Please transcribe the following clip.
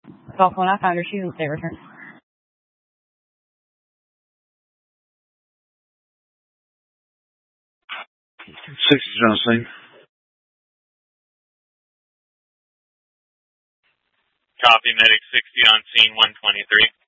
Call phone, I found her. She's in state return. 60's on the scene. Copy, medic 60 on scene 123.